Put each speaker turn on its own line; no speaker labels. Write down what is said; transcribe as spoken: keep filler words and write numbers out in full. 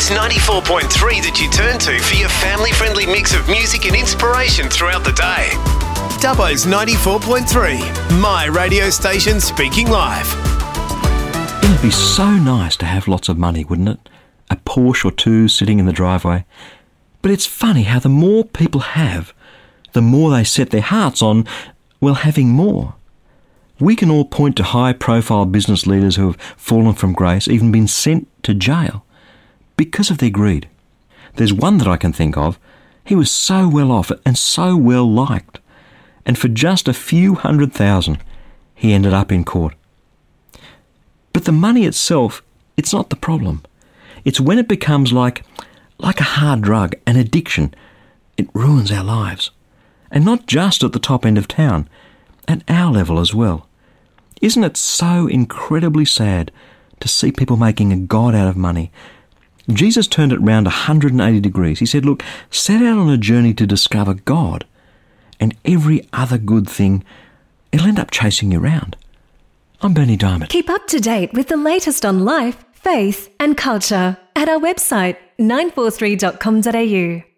It's ninety-four point three that you turn to for your family-friendly mix of music and inspiration throughout the day. Dubbo's ninety-four point three, my radio station speaking live.
It'd be so nice to have lots of money, wouldn't it? A Porsche or two sitting in the driveway. But it's funny how the more people have, the more they set their hearts on, well, having more. We can all point to high-profile business leaders who have fallen from grace, even been sent to jail, because of their greed. There's one that I can think of. He was so well off and so well liked, and for just a few hundred thousand, he ended up in court. But the money itself, it's not the problem. It's when it becomes like, like a hard drug, an addiction. It ruins our lives. And not just at the top end of town, at our level as well. Isn't it so incredibly sad to see people making a god out of money? Jesus turned it round one hundred eighty degrees. He said, look, set out on a journey to discover God, and every other good thing, it'll end up chasing you around. I'm Bernie Diamond.
Keep up to date with the latest on life, faith and culture at our website nine four three dot com dot a u.